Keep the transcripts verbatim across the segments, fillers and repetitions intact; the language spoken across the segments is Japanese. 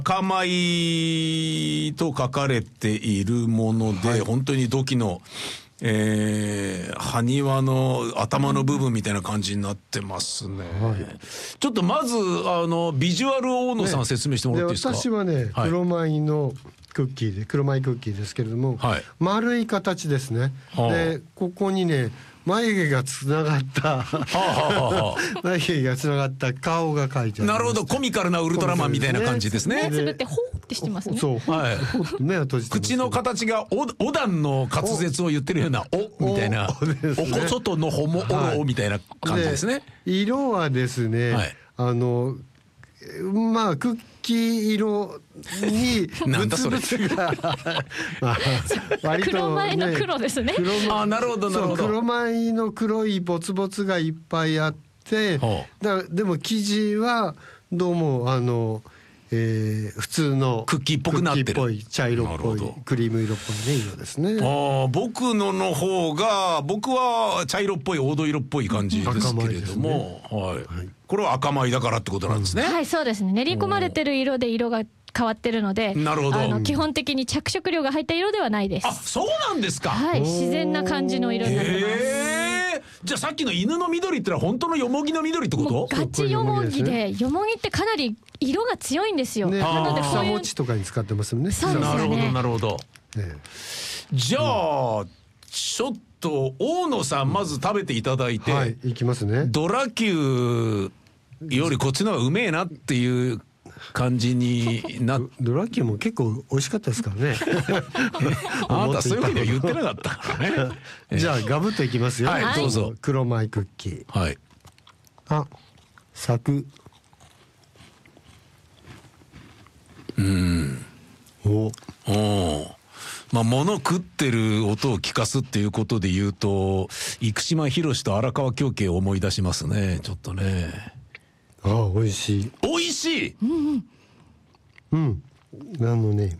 赤米と書かれているもので、はい、本当に土器の、えー、埴輪の頭の部分みたいな感じになってますね、はい、ちょっとまずあのビジュアルを大野さん、ね、説明してもらっていいですか。 私はね、はい、黒米のクッキーで黒米クッキーですけれども、はい、丸い形ですね、はあ、でここにね眉毛がつながった眉毛がつながった顔が描いてある。 なるほど、コミカルなウルトラマンみたいな感じですね。 目つぶってホーってしてますね。 そう、はい、目を閉じてます。 口の形がおおだんの滑舌を言ってるようなおみたいな お, お, ね、おこそとのほもおろ、はい、みたいな感じですね。 色はですね、はい、あのまあクッキー色になんだそれがまあ割と、ね、 黒米の黒ですね。 あ、なるほどなるほど。 黒米の黒いボツボツがいっぱいあって、だでも生地はどうもあの、えー、普通のクッキーっぽくなってる、 クッキーっぽい茶色っぽいクリーム色っぽい、ね、色ですね。 あ、僕のの方が僕は茶色っぽい黄土色っぽい感じですけれども、ね、はいはい、これは赤米だからってことなんですね、 うん、はい、そうですね。練り込まれてる色で色が変わってるので、 なるほど、 あの基本的に着色料が入った色ではないです。 あ、そうなんですか。 はい、自然な感じの色になってます。 へー、じゃあさっきの犬の緑ってのは本当のよもぎの緑ってこと？ ガチよもぎで、よもぎってかなり色が強いんですよ、ね、なので草餅とかに使ってますよね。 そうですよね。 なるほどなるほど、 ね、 じゃあ、うん、ちょっと大野さんまず食べていただいて、 はい、いきますね。 ドラキューよりこっちの方がうめえなっていう感じになっドラキューも結構美味しかったですからねあなたそういうふうには言ってなかったからねじゃあガブッといきますよ。 はい、どうぞ。 黒米クッキー、 はい、 あ、サク、 うん、 おお、まあ物食ってる音を聞かすっていうことで言うと生島博士と荒川京慶を思い出しますね、ちょっとね。 ああ、美味しい。 美味しい。 うんうん。あのね、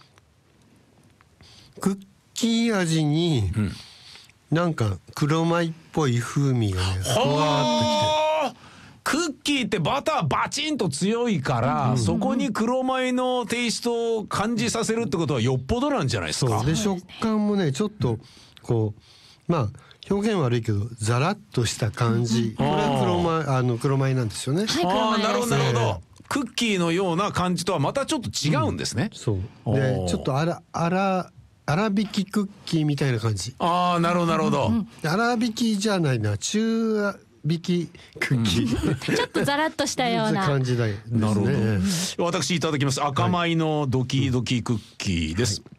クッキー味に、うん、なんか黒米っぽい風味がね、ふわーっときて。 クッキーってバターバチンと強いから、うん、そこに黒米のテイストを感じさせるってことはよっぽどなんじゃないですか。 そうで、食感もねちょっとこう、まあ表現悪いけどザラッとした感じ、うん、これは黒米、あの黒米なんですよね。 はい、 あ、なるほどなるほど。クッキーのような感じとはまたちょっと違うんですね、 うん、そうで、ちょっとあらあら粗挽きクッキーみたいな感じ。 ああ、なるほどなるほど。 粗挽きじゃないな、中引きクッキー、うん、 ちょっとザラッとしたような感じだよ、ね、 なるほど。私いただきます。赤米のドキドキクッキーです、はい。